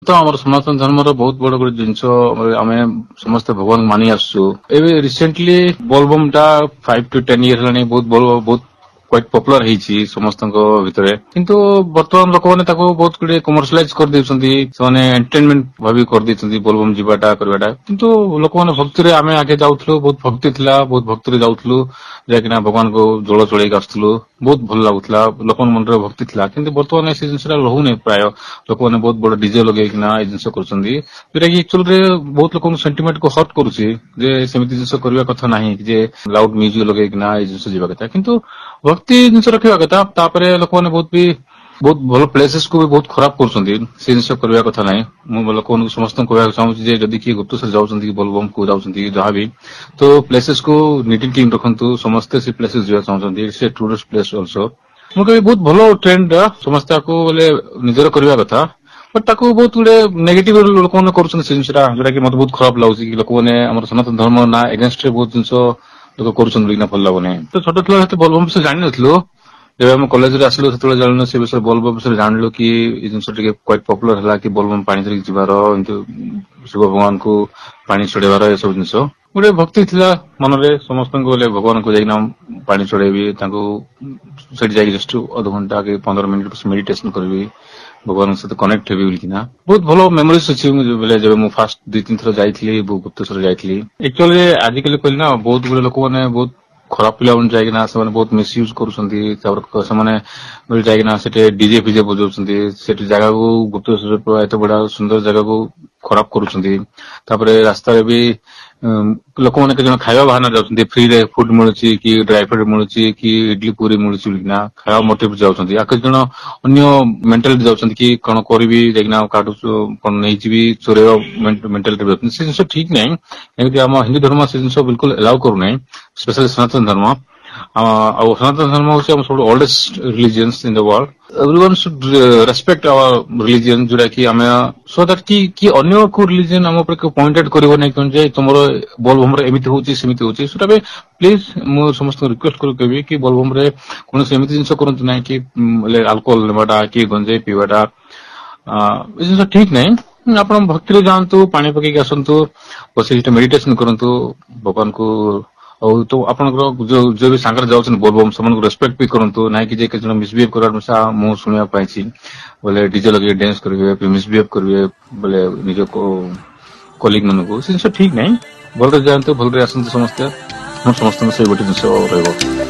ତ ଆମର ସନାତନ ଧର୍ମର ବହୁତ ବଡ ଗୋଟେ ଜିନିଷ ଆମେ ସମସ୍ତେ ଭଗବାନ ମାନି ଆସୁଛୁ। ଏବେ ରିସେଣ୍ଟଲି ବୋଲବମ ଟା 5 to 10 years ହେଲାଣି ବହୁତ କ୍ୱାଇଟ୍ ପପୁଲାର ହେଇଛି ସମସ୍ତଙ୍କ ଭିତରେ, କିନ୍ତୁ ବର୍ତ୍ତମାନ ଲୋକମାନେ ତାକୁ ବହୁତ ଗୁଡେ କମର୍ସିଆଲାଇଜ କରିଦେଉଛନ୍ତି। ସେମାନେ ଏଣ୍ଟରଟେନମେଣ୍ଟ ଭାବି କରିଦେଇଛନ୍ତି ବୋଲବମ ଯିବାଟା କରିବାଟା, କିନ୍ତୁ ଲୋକମାନେ ଭକ୍ତିରେ ଆମେ ଆଗେ ଯାଉଥିଲୁ, ବହୁତ ଭକ୍ତି ଥିଲା, ବହୁତ ଭକ୍ତିରେ ଯାଉଥିଲୁ, ଯାଇକିନା ଭଗବାନଙ୍କୁ ଜଳ ଚଳେଇକି ଆସୁଥିଲୁ, ବହୁତ ଭଲ ଲାଗୁଥିଲା, ଲୋକଙ୍କ ମନରେ ଭକ୍ତି ଥିଲା। କିନ୍ତୁ ବର୍ତ୍ତମାନ ସେ ଜିନିଷଟା ରହୁନି। ପ୍ରାୟ ଲୋକମାନେ ବହୁତ ବଡ ଡିଜେ ଲଗେଇକିନା ଏଇ ଜିନିଷ କରୁଛନ୍ତି, ଯୋଉଟା କି ଆକ୍ଚୁଆଲି ବହୁତ ଲୋକଙ୍କ ସେଣ୍ଟିମେଣ୍ଟ କୁ ହର୍ଟ କରୁଛି, ଯେ ସେମିତି ଜିନିଷ କରିବା କଥା ନାହିଁ, ଯେ ଲାଉଡ ମ୍ୟୁଜିକ ଲଗେଇକିନା ଏଇ ଜିନିଷ ଯିବା କଥା। କିନ୍ତୁ ଭକ୍ତି ଜିନିଷ ରଖିବା କଥା। ତାପରେ ଲୋକମାନେ ବହୁତ ଭଲ ପ୍ଲେସେସ୍ କୁ ବି ବହୁତ ଖରାପ କରୁଛନ୍ତି, ସେ ଜିନିଷ କରିବା କଥା ନାହିଁ। ମୁଁ ଲୋକମାନଙ୍କୁ ସମସ୍ତଙ୍କୁ କହିବାକୁ ଚାହୁଁଛି ଯେ ଯଦି କିଏ ଗୁପ୍ତେଶ୍ୱର ଯାଉଛନ୍ତି କି ବୋଲବମ କୁ ଯାଉଛନ୍ତି ଯାହାବି, ତ ପ୍ଲେସେସ୍ କୁ ନିଟ୍ ଆଣ୍ଡ କ୍ଲିନ୍ ରଖନ୍ତୁ। ସମସ୍ତେ ସେ ପ୍ଲେସେସ୍ ଯିବାକୁ ଚାହୁଁଛନ୍ତି, ସେ ଟୁରିଷ୍ଟ ପ୍ଲେସ୍ ଅଲସୋ। ମୁଁ କହିବି ବହୁତ ଭଲ ଟ୍ରେଣ୍ଡ, ସମସ୍ତେ ତାକୁ ବୋଲେ ନିଜର କରିବା କଥା। ବଟ୍ ତାକୁ ବହୁତ ଗୁଡେ ନେଗେଟିଭ ଲୋକମାନେ କରୁଛନ୍ତି ସେ ଜିନିଷଟା, ଯୋଉଟା କି ମତେ ବହୁତ ଖରାପ ଲାଗୁଛି କି ଲୋକମାନେ ଆମର ସନାତନ ଧର୍ମ ନା ଏଗେନଷ୍ଟ ରେ ବହୁତ ଜିନିଷ ଲୋକ କରୁଛନ୍ତି ବୋଲି ଭଲ ଲାଗୁନି। ତ ଛୋଟ ଥିଲା ସେତେ ବୋଲବମ ବିଷୟରେ ଜାଣିନଥିଲୁ, ଯେବେ ଆମେ କଲେଜରେ ଆସିଲୁ ସେତେବେଳେ ଜାଣିଲୁ ସେ ବିଷୟରେ, ବୋଲବମ ବିଷୟରେ ଜାଣିଲୁ କି ଏଇ ଜିନିଷ ଟିକେ କ୍ୱାଇଟ୍ ପପୁଲାର ହେଲା କି ବୋଲବମ ପାଣି ଧରିକି ଯିବାର, ଏମିତି ଶିବ ଭଗବାନଙ୍କୁ ପାଣି ଛଡେଇବାର ଏସବୁ ଜିନିଷ ଗୋଟେ ଭକ୍ତି ଥିଲା ମନରେ ସମସ୍ତଙ୍କୁ। ଗଲେ ଭଗବାନଙ୍କୁ ଯାଇକିନା ପାଣି ଛଡେଇବି, ତାଙ୍କୁ ସେଠି ଯାଇକି ଜଷ୍ଟ ଅଧଘଣ୍ଟା କି 15 ମିନିଟ୍ ମେଡିଟେସନ କରିବି, ଭଗବାନଙ୍କ ସହିତ କନେକ୍ଟ ହେବି ବୋଲିକିନା। ବହୁତ ଭଲ ମେମୋରିଜ ଅଛି। ଯେବେ ମୁଁ ଫାଷ୍ଟ 2-3 ଥର ଯାଇଥିଲି ଗୁପ୍ତେଶ୍ୱର ଯାଇଥିଲି। ଆକ୍ଚୁଆଲି ଆଜିକାଲି କହିଲି ନା ବହୁତ ଗୁଡେ ଲୋକମାନେ ବହୁତ ଖରାପ ପିଲାମାନେ ଯାଇକିନା ସେମାନେ ବହୁତ ମିସୟୁଜ କରୁଛନ୍ତି। ତାପରେ ସେମାନେ ଯାଇକିନା ସେଠି ଡିଜେ ଫିଜେ ବଜାଉଛନ୍ତି, ସେଠି ଜାଗାକୁ ଗୁପ୍ତେଶ୍ୱର ଏତେ ବଢିଆ ସୁନ୍ଦର ଜାଗାକୁ ଖରାପ କରୁଛନ୍ତି। ତାପରେ ରାସ୍ତାରେ ବି ଲୋକମାନେ କେତେ ଜଣ ଖାଇବା ବାହାନା ଯାଉଛନ୍ତି, ଫ୍ରିରେ ଫୁଡ ମିଳୁଛି କି ଡ୍ରାଇ ଫ୍ରୁଟ ମିଳୁଛି କି ଇଡଲି ପୁରୀ ମିଳୁଛି ବୋଲିକିନା ଖାଇବା ମୋଟିଭ ଯାଉଛନ୍ତି। ଆଉ କେତେ ଜଣ ଅନ୍ୟ ମେଣ୍ଟାଲିଟି ଯାଉଛନ୍ତି କି କଣ କରିବି ଯାଇକିନା କାହାଠୁ କଣ ନେଇଯିବି, ଚୋରେଇବା ମେଣ୍ଟାଲିଟି ଯାଉଛନ୍ତି। ସେ ଜିନିଷ ଠିକ ନାହିଁ। ଏମିତି ଆମ ହିନ୍ଦୁ ଧର୍ମ ସେ ଜିନିଷ ବିଲକୁଲ ଏଲାଉ କରୁନାହିଁ, ସ୍ପେଶାଲି ସନାତନ ଧର୍ମ। ଆଉ ସନାତନ ଧର୍ମ ହଉଛି ଆମ ସବୁଠୁ oldest ରିଲିଜିଅନ୍ସ in the world. Everyone should respect hour religion, ଯୋଉଟା କି ଆମେ ସୋ ଦ୍ୟାଟ କି ଅନ୍ୟ କୋଉ ରିଲିଜିଅନ ଆମ ଉପରେ ପଏଣ୍ଟେଡ କରିବ ନାହିଁ ଯେ ତମର ବୋଲବମରେ ଏମିତି ହଉଛି ସେମିତି ହଉଛି। ସେଟା ବି ପ୍ଲିଜ ମୁଁ ସମସ୍ତଙ୍କୁ ରିକ୍ୱେଷ୍ଟ କରିବି କି ବୋଲବମରେ କୌଣସି ଏମିତି ଜିନିଷ କରନ୍ତୁ ନାହିଁ କି ଆଲକୋହଲ ନେବାଟା କି ଗଞ୍ଜେଇ ପିଇବାଟା, ଏ ଜିନିଷ ଠିକ ନାହିଁ। ଆପଣ ଭକ୍ତିରେ ଯାଆନ୍ତୁ, ପାଣି ପକେଇକି ଆସନ୍ତୁ, ବସିକି ମେଡିଟେସନ କରନ୍ତୁ ଭଗବାନଙ୍କୁ। ଆଉ ତ ଆପଣଙ୍କର ଯୋଉ ବି ସାଙ୍ଗରେ ଯାଉଛନ୍ତି ବୋଲବମ, ସେମାନଙ୍କୁ ରେସ୍ପେକ୍ଟ ବି କରନ୍ତୁ, ନାହିଁ କି ଯେ କେତେ ଜଣ ମିସବିହେଭ କରିବାର ମୁଁ ଶୁଣିବା ପାଇଛି। ବୋଲେ ଡିଜେ ଲଗେଇ ଡ୍ୟାନ୍ସ କରିବେ, ମିସବିହେଭ କରିବେ, ବୋଲେ ନିଜ କଲିଗ ମାନଙ୍କୁ, ସେ ଜିନିଷ ଠିକ ନାହିଁ। ଭଲରେ ଯାଆନ୍ତୁ, ଭଲରେ ଆସନ୍ତୁ ସମସ୍ତେ। ମୁଁ ସମସ୍ତଙ୍କୁ ସେଇ ଗୋଟେ ଜିନିଷ ରହିବ।